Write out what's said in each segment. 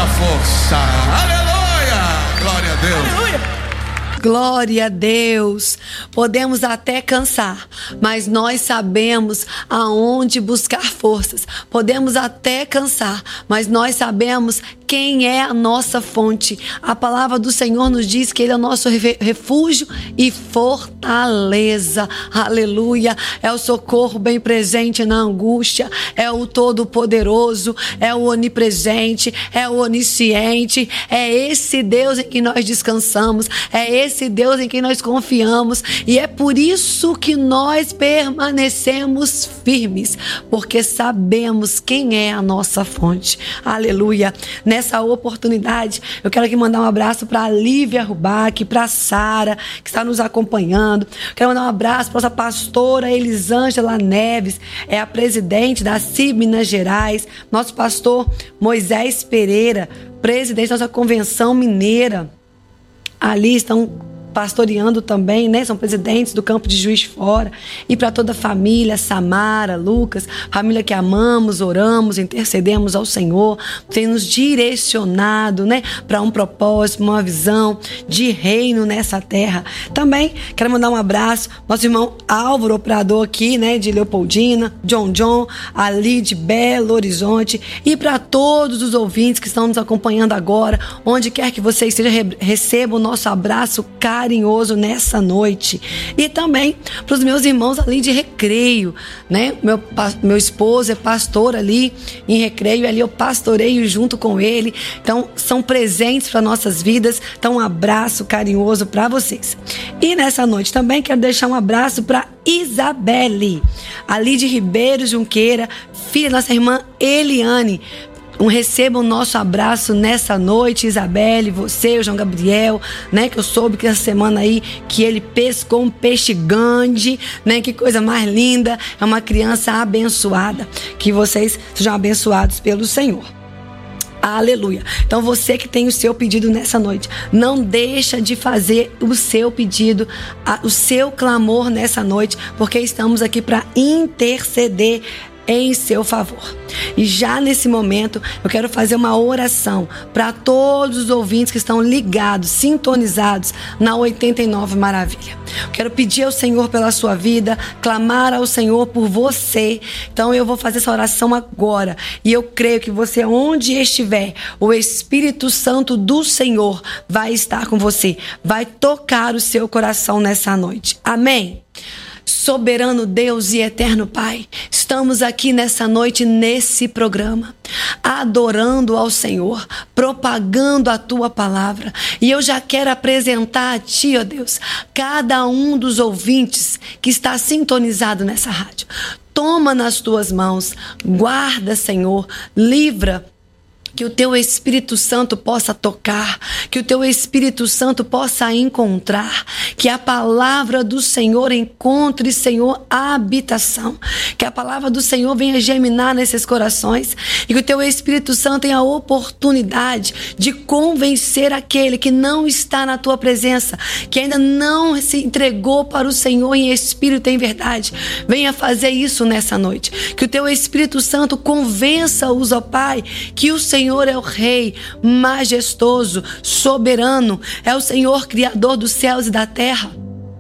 força. Aleluia! Glória a Deus. Aleluia! Glória a Deus. Podemos até cansar, mas nós sabemos aonde buscar forças. Podemos até cansar, mas nós sabemos quem é a nossa fonte. A palavra do Senhor nos diz que Ele é o nosso refúgio e fortaleza. Aleluia. É o socorro bem presente na angústia. É o Todo-Poderoso. É o onipresente. É o onisciente. É esse Deus em que nós descansamos. É esse Deus em quem nós confiamos. E é por isso que nós permanecemos firmes, porque sabemos quem é a nossa fonte. Aleluia. Nessa oportunidade, eu quero aqui mandar um abraço para a Lívia Rubac, para a Sara, que está nos acompanhando. Quero mandar um abraço para a nossa pastora Elisângela Neves, é a presidente da CIB Minas Gerais. Nosso pastor Moisés Pereira, presidente da nossa convenção mineira. Ali estão pastoreando também, né? São presidentes do campo de Juiz de Fora. E para toda a família, Samara, Lucas, família que amamos, oramos, intercedemos ao Senhor, tem nos direcionado, né? Para um propósito, uma visão de reino nessa terra. Também quero mandar um abraço ao nosso irmão Álvaro, operador aqui, né? De Leopoldina, John, ali de Belo Horizonte. E para todos os ouvintes que estão nos acompanhando agora, onde quer que você esteja, receba o nosso abraço carinhoso nessa noite. E também para os meus irmãos ali de Recreio, né? Meu esposo é pastor ali em Recreio, ali eu pastoreio junto com ele. Então são presentes para nossas vidas. Então um abraço carinhoso para vocês. E nessa noite também quero deixar um abraço para Isabelle, ali de Ribeiro Junqueira, filha da nossa irmã Eliane. Receba o nosso abraço nessa noite, Isabelle, você, o João Gabriel, né? Que eu soube que essa semana aí que ele pescou um peixe grande, né? Que coisa mais linda. É uma criança abençoada. Que vocês sejam abençoados pelo Senhor. Aleluia. Então você que tem o seu pedido nessa noite, não deixa de fazer o seu pedido, o seu clamor nessa noite, porque estamos aqui para interceder em seu favor. E já nesse momento eu quero fazer uma oração para todos os ouvintes que estão ligados, sintonizados na 89 Maravilha. Eu quero pedir ao Senhor pela sua vida, clamar ao Senhor por você. Então eu vou fazer essa oração agora, e eu creio que você, onde estiver, o Espírito Santo do Senhor vai estar com você, vai tocar o seu coração nessa noite. Amém? Soberano Deus e eterno Pai, estamos aqui nessa noite, nesse programa, adorando ao Senhor, propagando a Tua palavra. E eu já quero apresentar a Ti, ó Deus, cada um dos ouvintes que está sintonizado nessa rádio. Toma nas Tuas mãos, guarda, Senhor, livra, que o Teu Espírito Santo possa tocar, que o Teu Espírito Santo possa encontrar, que a palavra do Senhor encontre, Senhor, a habitação, que a palavra do Senhor venha germinar nesses corações, e que o Teu Espírito Santo tenha a oportunidade de convencer aquele que não está na Tua presença, que ainda não se entregou para o Senhor em espírito e em verdade. Venha fazer isso nessa noite, que o Teu Espírito Santo convença-os, ó Pai, que o Senhor é o Rei majestoso, soberano, é o Senhor criador dos céus e da terra.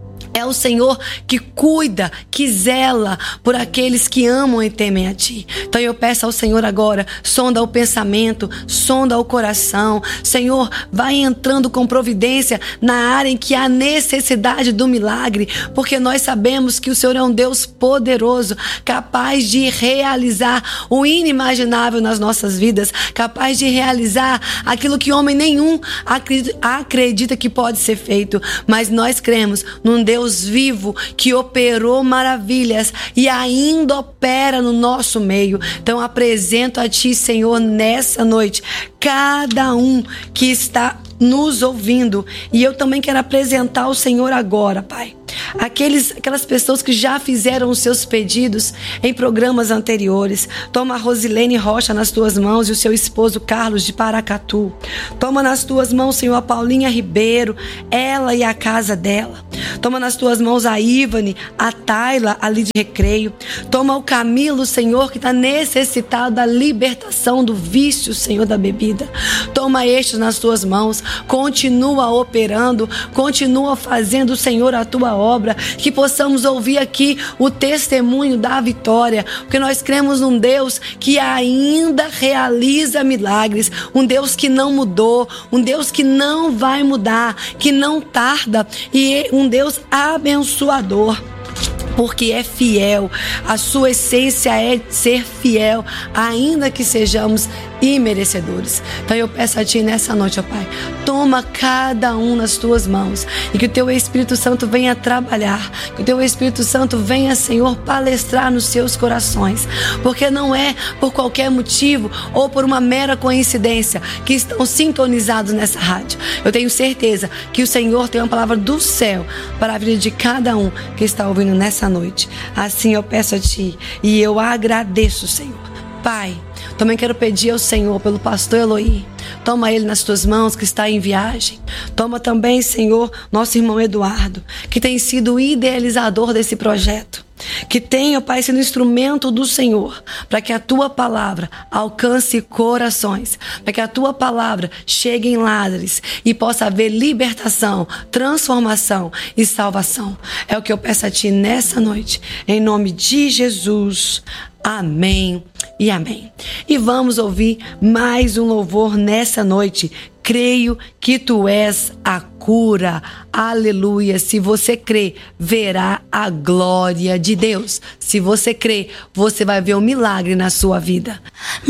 É o Senhor que cuida, que zela por aqueles que amam e temem a Ti. Então eu peço ao Senhor agora, sonda o pensamento, sonda o coração. Senhor, vai entrando com providência na área em que há necessidade do milagre, porque nós sabemos que o Senhor é um Deus poderoso, capaz de realizar o inimaginável nas nossas vidas, capaz de realizar aquilo que homem nenhum acredita que pode ser feito. Mas nós cremos num Deus vivo que operou maravilhas e ainda opera no nosso meio. Então apresento a Ti, Senhor, nessa noite, cada um que está nos ouvindo. E eu também quero apresentar ao Senhor agora, Pai, aquelas pessoas que já fizeram os seus pedidos em programas anteriores. Toma a Rosilene Rocha nas tuas mãos e o seu esposo Carlos de Paracatu. Toma nas tuas mãos, Senhor, a Paulinha Ribeiro, ela e a casa dela. Toma nas tuas mãos a Ivane, a Tayla ali de Recreio. Toma o Camilo, Senhor, que está necessitado da libertação do vício, Senhor, da bebida. Toma estes nas tuas mãos. Continua operando, continua fazendo, Senhor, a tua obra. Que possamos ouvir aqui o testemunho da vitória, porque nós cremos num Deus que ainda realiza milagres, um Deus que não mudou, um Deus que não vai mudar, que não tarda, e um Deus abençoador, porque é fiel. A sua essência é ser fiel, ainda que sejamos imerecedores. Então eu peço a Ti nessa noite, ó Pai, toma cada um nas Tuas mãos e que o Teu Espírito Santo venha trabalhar, que o Teu Espírito Santo venha, Senhor, palestrar nos seus corações, porque não é por qualquer motivo ou por uma mera coincidência que estão sintonizados nessa rádio. Eu tenho certeza que o Senhor tem uma palavra do céu para a vida de cada um que está ouvindo nessa noite. Assim eu peço a Ti e eu agradeço, Senhor. Pai, também quero pedir ao Senhor pelo pastor Eloy. Toma ele nas tuas mãos, que está em viagem. Toma também, Senhor, nosso irmão Eduardo, que tem sido o idealizador desse projeto. Que tenha, Pai, sido instrumento do Senhor, para que a Tua palavra alcance corações, para que a Tua palavra chegue em lares e possa haver libertação, transformação e salvação. É o que eu peço a Ti nessa noite, em nome de Jesus. Amém e amém. E vamos ouvir mais um louvor nessa noite. Creio que Tu és a cura. Aleluia. Se você crê, verá a glória de Deus. Se você crê, você vai ver um milagre na sua vida.